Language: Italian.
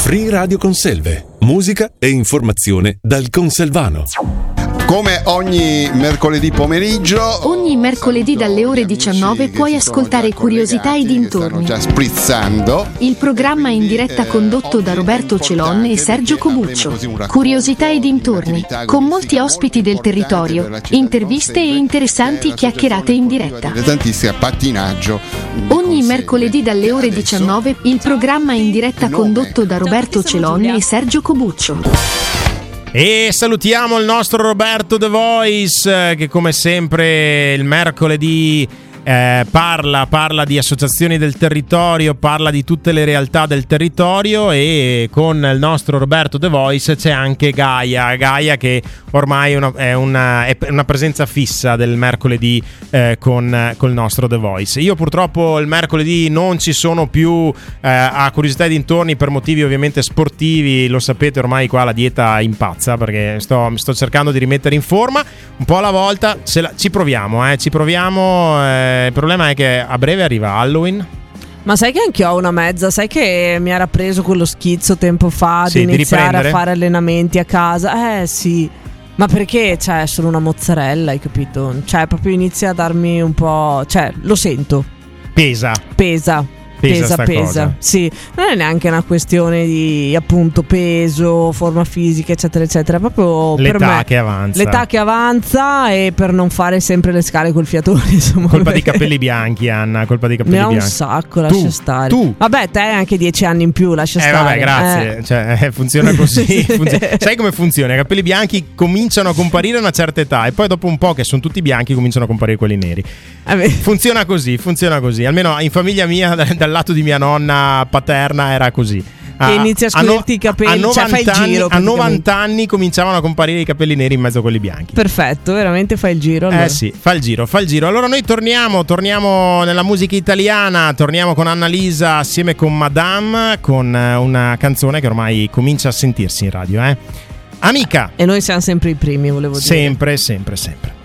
Free Radio Conselve. Musica e informazione dal Conselvano. Come ogni mercoledì pomeriggio, ogni mercoledì dalle ore 19 puoi ascoltare Curiosità e dintorni. Stanno già sprizzando. Il programma in diretta condotto da Roberto Celon e Sergio Cobuccio. Curiosità e dintorni, con molti ospiti del territorio, interviste e interessanti chiacchierate in diretta. Tantissimo pattinaggio. Ogni mercoledì dalle ore 19 il programma in diretta condotto da Roberto Celon e Sergio Cobuccio. E salutiamo il nostro Roberto The Voice, che come sempre il mercoledì parla di associazioni del territorio, parla di tutte le realtà del territorio, e con il nostro Roberto The Voice c'è anche Gaia che ormai è una presenza fissa del mercoledì col nostro The Voice. Io purtroppo il mercoledì non ci sono più a Curiosità e dintorni per motivi ovviamente sportivi, lo sapete ormai qua la dieta impazza perché sto cercando di rimettere in forma un po' alla volta, ci proviamo. Il problema è che a breve arriva Halloween. Ma sai che anch'io ho una mezza, sai che mi era preso quello schizzo tempo fa di iniziare a fare allenamenti a casa. Sì, ma perché c'è solo una mozzarella, hai capito? Cioè proprio inizia a darmi un po', cioè lo sento. Pesa. Sì, non è neanche una questione di appunto peso, forma fisica eccetera eccetera, proprio l'età per me, che avanza e per non fare sempre le scale col fiatone, insomma. Colpa di capelli bianchi, Anna, colpa di capelli bianchi. Ne ho un sacco, lascia stare. Vabbè, te hai anche 10 anni in più, lascia stare. Vabbè, grazie. Cioè, funziona così. Sai come funziona? I capelli bianchi cominciano a comparire a una certa età e poi dopo un po' che sono tutti bianchi cominciano a comparire quelli neri. Funziona così. Almeno in famiglia mia, dal lato di mia nonna paterna era così. Che inizia a scoglierti i capelli, fai il giro. A 90 anni cominciavano a comparire i capelli neri in mezzo a quelli bianchi. Perfetto, veramente fai il giro allora. Sì, fa il giro. Allora noi torniamo nella musica italiana, torniamo con Annalisa assieme con Madame, con una canzone che ormai comincia a sentirsi in radio, Amica. E noi siamo sempre i primi, volevo dire. Sempre.